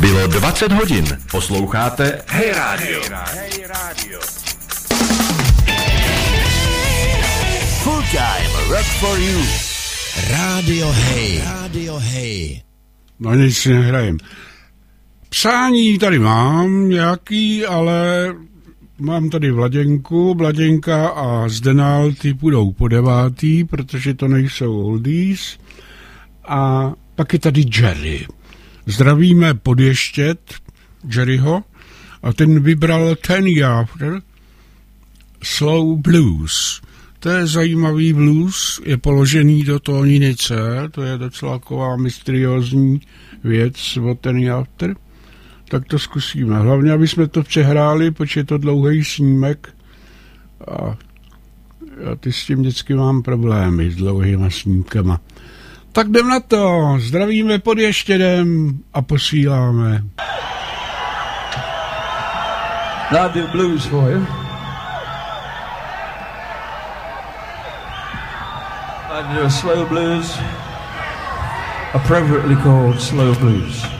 Bylo 20 hodin. Posloucháte Hey Radio. Full time rock for you. Radio Hey. Radio Hey. No nic si nehrajem. Psání tady mám nějaký, ale mám tady Vladěnka a Zdenal, ty půjdou po 9, protože to nejsou oldies. A pak je tady Jerry. Zdravíme Podještěd, Jerryho, a ten vybral Ten After Slow Blues. To je zajímavý blues, je položený do tóniny C, to je docela taková mysteriózní věc od Ten After. Tak to zkusíme. Hlavně, aby jsme to přehráli, protože je to dlouhý snímek a ty s tím vždycky mám problémy s dlouhýma snímkama. Tak jdem na to. Zdravíme Podještědem a posíláme. I'll do blues for you. I'll do a slow blues, appropriately called slow blues.